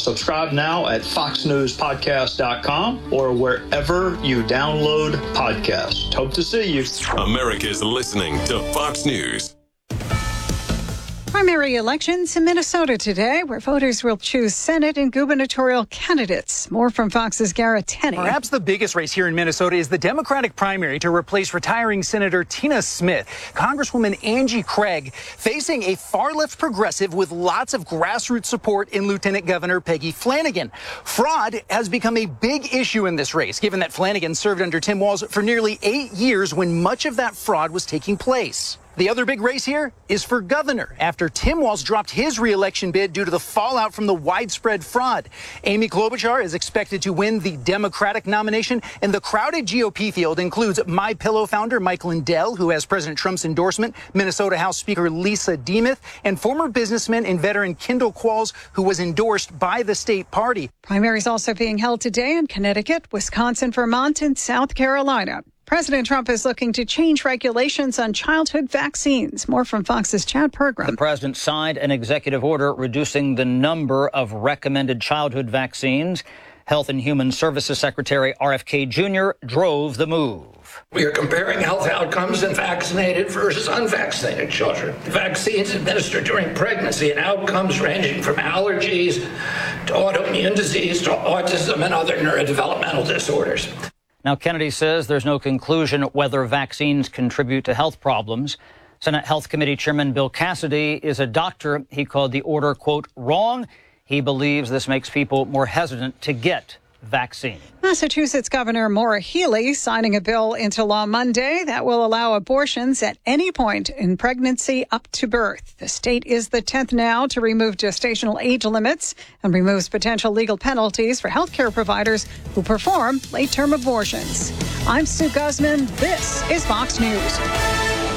Subscribe now at foxnewspodcast.com or wherever you download podcasts. Hope to see you. America's listening to Fox News. Primary elections in Minnesota today, where voters will choose Senate and gubernatorial candidates. More from Fox's Garrett Tenney. Perhaps the biggest race here in Minnesota is the Democratic primary to replace retiring Senator Tina Smith. Congresswoman Angie Craig facing a far-left progressive with lots of grassroots support in Lieutenant Governor Peggy Flanagan. Fraud has become a big issue in this race, given that Flanagan served under Tim Walz for nearly 8 years when much of that fraud was taking place. The other big race here is for governor after Tim Walz dropped his re-election bid due to the fallout from the widespread fraud. Amy Klobuchar is expected to win the Democratic nomination, and the crowded GOP field includes MyPillow founder Mike Lindell, who has President Trump's endorsement, Minnesota House Speaker Lisa Demuth, and former businessman and veteran Kendall Qualls, who was endorsed by the state party. Primaries also being held today in Connecticut, Wisconsin, Vermont, and South Carolina. President Trump is looking to change regulations on childhood vaccines. More from Fox's Chad Pergram. The president signed an executive order reducing the number of recommended childhood vaccines. Health and Human Services Secretary RFK Jr. drove the move. We are comparing health outcomes in vaccinated versus unvaccinated children. Vaccines administered during pregnancy and outcomes ranging from allergies to autoimmune disease to autism and other neurodevelopmental disorders. Now, Kennedy says there's no conclusion whether vaccines contribute to health problems. Senate Health Committee Chairman Bill Cassidy is a doctor. He called the order, quote, wrong. He believes this makes people more hesitant to get vaccine. Massachusetts Governor Maura Healey signing a bill into law Monday that will allow abortions at any point in pregnancy up to birth. The state is the 10th now to remove gestational age limits and removes potential legal penalties for healthcare providers who perform late-term abortions. I'm Sue Guzman. This is Fox News.